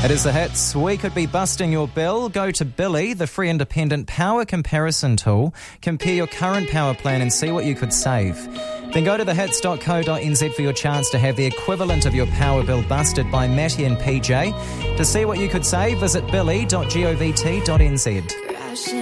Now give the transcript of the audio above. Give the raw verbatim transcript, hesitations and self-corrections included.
It is the hits. We could be busting your bill. Go to Billy, the free independent power comparison tool. Compare your current power plan and see what you could save. Then go to the hits dot co dot n z for your chance to have the equivalent of your power bill busted by Matty and P J. To see what you could save, visit billy dot govt dot n z.